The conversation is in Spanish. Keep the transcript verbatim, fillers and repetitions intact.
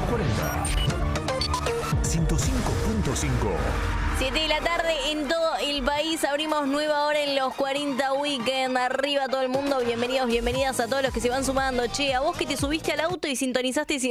cuarenta. ciento cinco punto cinco. siete de la tarde en todo el país. Abrimos nueva hora en los cuarenta Weekend. Arriba todo el mundo. Bienvenidos, bienvenidas a todos los que se van sumando. Che, a vos que te subiste al auto y sintonizaste